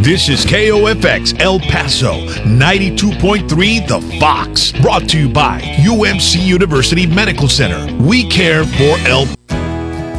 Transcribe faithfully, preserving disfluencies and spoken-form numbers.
This is K O F X El Paso, ninety-two point three The Fox. Brought to you by U M C University Medical Center. We care for El